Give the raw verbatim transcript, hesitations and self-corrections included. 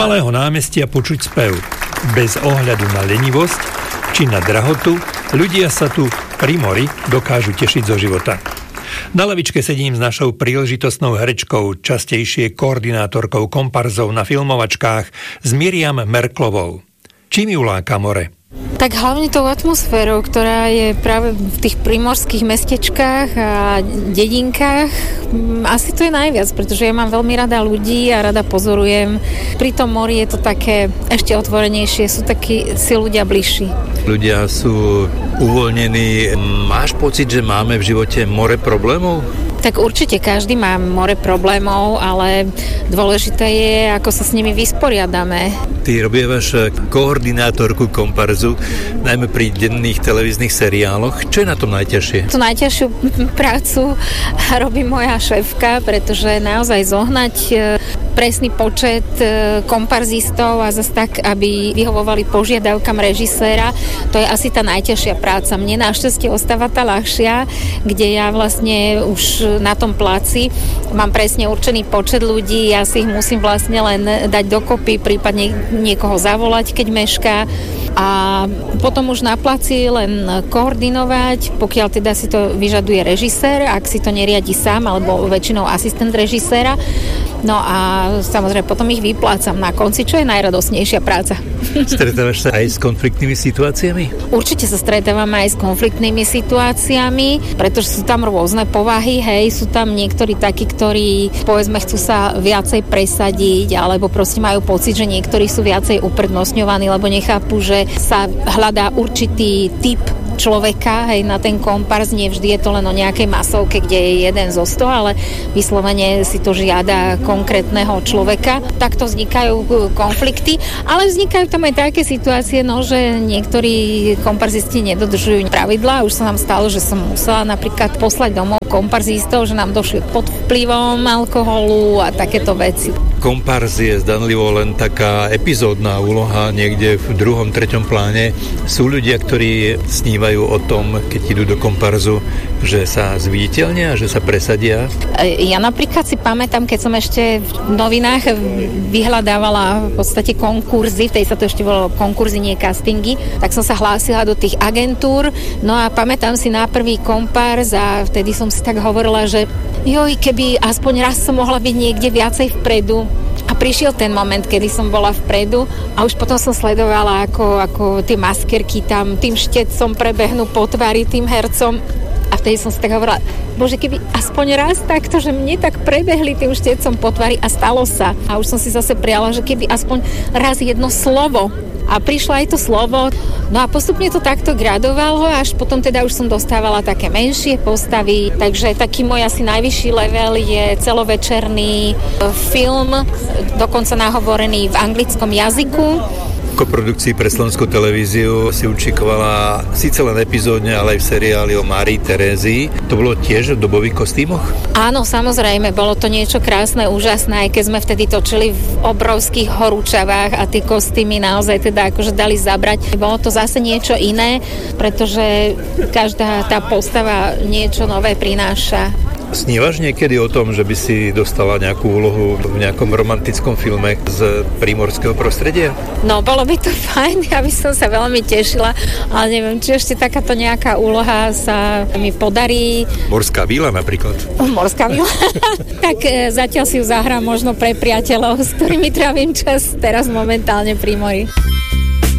malého námestia počuť spev. Bez ohľadu na lenivosť či na drahotu, ľudia sa tu pri mori dokážu tešiť zo života. Na lavičke sedím s našou príležitostnou herečkou, častejšie koordinátorkou komparzov na filmovačkách, s Miriam Merklovou. Čím ju láka more? Tak hlavne tou atmosférou, ktorá je práve v tých primorských mestečkách a dedinkách. Asi to je najviac, pretože ja mám veľmi rada ľudí a rada pozorujem. Pri tom mori je to také ešte otvorenejšie, sú takí si ľudia bližší. Ľudia sú uvoľnení. Máš pocit, že máme v živote more problémov? Tak určite každý má more problémov, ale dôležité je, ako sa s nimi vysporiadame. Ty robievaš koordinátorku komparzu, najmä pri denných televíznych seriáloch. Čo je na tom najťažšie? Tú najťažšiu prácu robí moja šéfka, pretože naozaj zohnať presný počet komparzistov a zase tak, aby vyhovovali požiadavkám režiséra, to je asi tá najťažšia práca. Mne našťastie ostáva tá ľahšia, kde ja vlastne už na tom placi mám presne určený počet ľudí, ja si ich musím vlastne len dať dokopy, prípadne niekoho zavolať, keď mešká, a potom už na placi len koordinovať, pokiaľ teda si to vyžaduje režisér, ak si to neriadi sám, alebo väčšinou asistent režiséra. No a samozrejme potom ich vyplácam na konci, čo je najradosnejšia práca. Stretávaš sa aj s konfliktnými situáciami? Určite sa stretávam aj s konfliktnými situáciami, pretože sú tam rôzne povahy, hej, sú tam niektorí takí, ktorí povedzme chcú sa viacej presadiť, alebo proste majú pocit, že niektorí sú viacej uprednostňovaní, lebo nechápu, že sa hľadá určitý typ človeka, hej, na ten komparz, nie vždy je to len o nejakej masovke, kde je jeden zo sto, ale vyslovene si to žiada konkrétneho človeka. Takto vznikajú konflikty, ale vznikajú tam aj také situácie, no, že niektorí komparzisti nedodržujú pravidlá. Už sa nám stalo, že som musela napríklad poslať domov komparzistov, že nám došli pod vplyvom alkoholu a takéto veci. Komparz je zdanlivo len taká epizódna úloha niekde v druhom, treťom pláne. Sú ľudia, ktorí snívajú o tom, keď idú do komparzu, že sa zviditeľnia, že sa presadia? Ja napríklad si pamätám, keď som ešte v novinách vyhľadávala v podstate konkurzy, vtedy sa to ešte volalo konkurzy, nie castingy, tak som sa hlásila do tých agentúr, no a pamätám si na prvý komparz a vtedy som si tak hovorila, že joj, keby aspoň raz som mohla byť niekde viacej vpredu. A prišiel ten moment, kedy som bola vpredu a už potom som sledovala, ako, ako tie maskerky tam tým štetcom prebehnú po tvári tým hercom. A vtedy som si tak hovorila, bože, keby aspoň raz takto, že mne tak prebehli tým štetcom po tvári, a stalo sa. A už som si zase prijala, že keby aspoň raz jedno slovo. A prišlo aj to slovo. No a postupne to takto gradovalo, až potom teda už som dostávala také menšie postavy. Takže taký môj asi najvyšší level je celovečerný film, dokonca nahovorený v anglickom jazyku. V koprodukcii pre Slovenskú televíziu si účinkovala síce len epizódne, ale aj v seriáli o Márii Terézii. To bolo tiež v dobových kostýmoch? Áno, samozrejme, bolo to niečo krásne, úžasné, aj keď sme vtedy točili v obrovských horúčavách a tie kostýmy naozaj teda akože dali zabrať. Bolo to zase niečo iné, pretože každá tá postava niečo nové prináša. Snívaš niekedy o tom, že by si dostala nejakú úlohu v nejakom romantickom filme z prímorského prostredia? No, bolo by to fajn, ja by som sa veľmi tešila, ale neviem, či ešte takáto nejaká úloha sa mi podarí. Morská vila napríklad. Morská vila? Tak e, zatiaľ si ju zahrám možno pre priateľov, s ktorými trávim čas teraz momentálne pri mori.